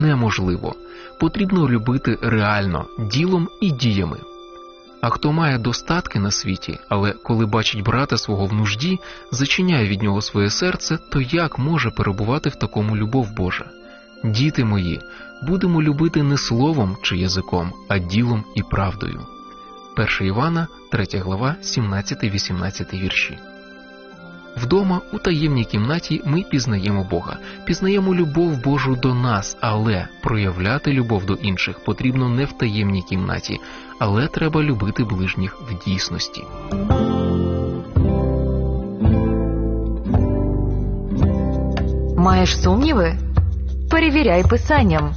неможливо. Потрібно любити реально, ділом і діями. А хто має достатки на світі, але коли бачить брата свого в нужді, зачиняє від нього своє серце, то як може перебувати в такому любов Божа? Діти мої, будемо любити не словом чи язиком, а ділом і правдою. 1 Івана, 3 глава, 17-18 вірші. Вдома, у таємній кімнаті, ми пізнаємо Бога, пізнаємо любов Божу до нас, але проявляти любов до інших потрібно не в таємній кімнаті, але треба любити ближніх в дійсності. Маєш сумніви? Перевіряй Писанням.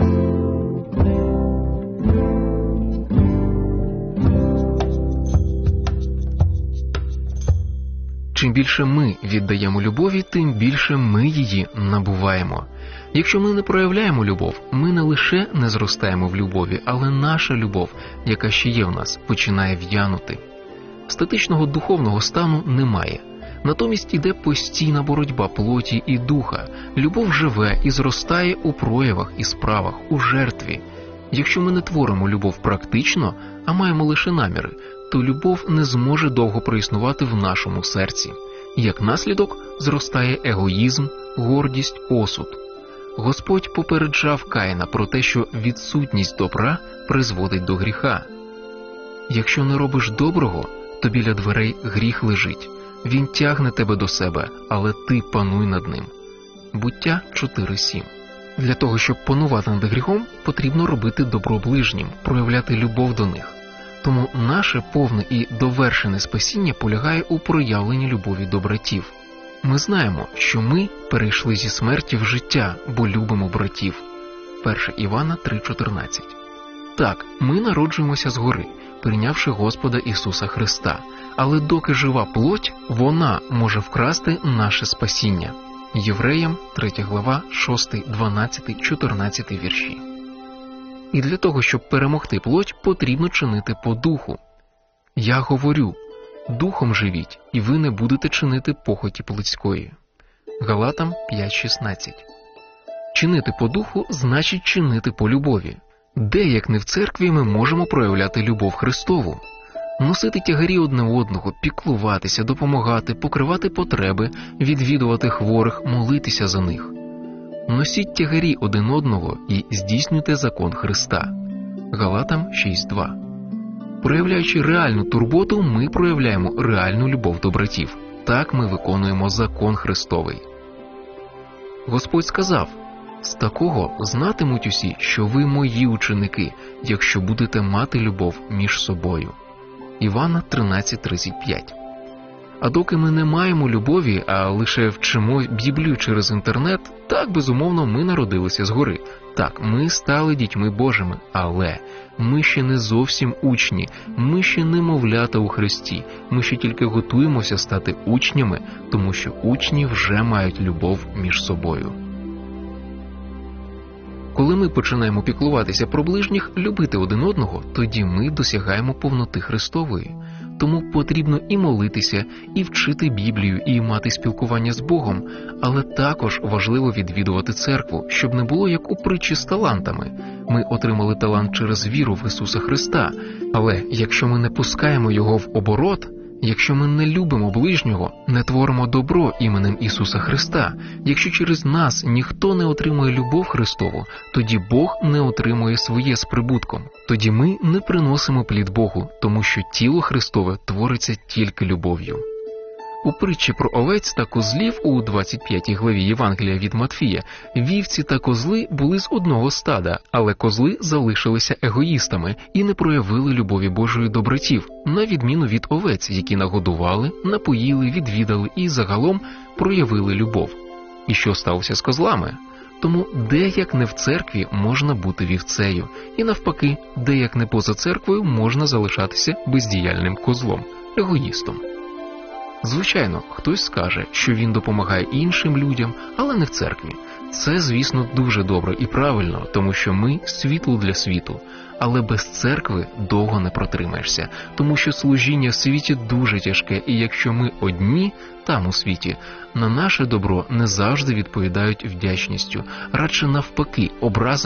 Чим більше ми віддаємо любові, тим більше ми її набуваємо. Якщо ми не проявляємо любов, ми не лише не зростаємо в любові, але наша любов, яка ще є в нас, починає в'янути. Статичного духовного стану немає. Натомість іде постійна боротьба плоті і духа. Любов живе і зростає у проявах і справах, у жертві. Якщо ми не творимо любов практично, а маємо лише наміри, то любов не зможе довго проіснувати в нашому серці. Як наслідок зростає егоїзм, гордість, осуд. Господь попереджав Каїна про те, що відсутність добра призводить до гріха. Якщо не робиш доброго, то біля дверей гріх лежить. Він тягне тебе до себе, але ти пануй над ним. Буття 4:7. Для того, щоб панувати над гріхом, потрібно робити добро ближнім, проявляти любов до них. Тому наше повне і довершене спасіння полягає у проявленні любові до братів. Ми знаємо, що ми перейшли зі смерті в життя, бо любимо братів. 1 Івана 3:14. Так, ми народжуємося згори, прийнявши Господа Ісуса Христа, але доки жива плоть, вона може вкрасти наше спасіння. Євреям 3 глава 6, 12, 14 вірші. І для того, щоб перемогти плоть, потрібно чинити по духу. Я говорю, духом живіть, і ви не будете чинити похоті плотської. Галатам 5:16. Чинити по духу значить чинити по любові. Де, як не в церкві, ми можемо проявляти любов Христову? Носити тягарі одне одного, піклуватися, допомагати, покривати потреби, відвідувати хворих, молитися за них. Носіть тягарі один одного і здійснюйте закон Христа. Галатам 6:2. Проявляючи реальну турботу, ми проявляємо реальну любов до братів. Так ми виконуємо закон Христовий. Господь сказав: «З такого знатимуть усі, що ви мої ученики, якщо будете мати любов між собою». Івана 13:35. А доки ми не маємо любові, а лише вчимо Біблію через інтернет, так, безумовно, ми народилися згори. Так, ми стали дітьми Божими, але ми ще не зовсім учні, ми ще немовлята у Христі, ми ще тільки готуємося стати учнями, тому що учні вже мають любов між собою. Коли ми починаємо піклуватися про ближніх, любити один одного, тоді ми досягаємо повноти Христової. Тому потрібно і молитися, і вчити Біблію, і мати спілкування з Богом, але також важливо відвідувати церкву, щоб не було як у притчі з талантами. Ми отримали талант через віру в Ісуса Христа, але якщо ми не пускаємо його в оборот, якщо ми не любимо ближнього, не творимо добро іменем Ісуса Христа, якщо через нас ніхто не отримує любов Христову, тоді Бог не отримує своє з прибутком. Тоді ми не приносимо плід Богу, тому що тіло Христове твориться тільки любов'ю. У притчі про овець та козлів у 25 главі Євангелія від Матфія вівці та козли були з одного стада, але козли залишилися егоїстами і не проявили любові Божої до братів, на відміну від овець, які нагодували, напоїли, відвідали і загалом проявили любов. І що сталося з козлами? Тому де як не в церкві можна бути вівцею, і навпаки, де як не поза церквою можна залишатися бездіяльним козлом, егоїстом. Звичайно, хтось скаже, що він допомагає іншим людям, але не в церкві. Це, звісно, дуже добре і правильно, тому що ми – світло для світу. Але без церкви довго не протримаєшся, тому що служіння в світі дуже тяжке, і якщо ми одні там у світі, на наше добро не завжди відповідають вдячністю, радше навпаки, образами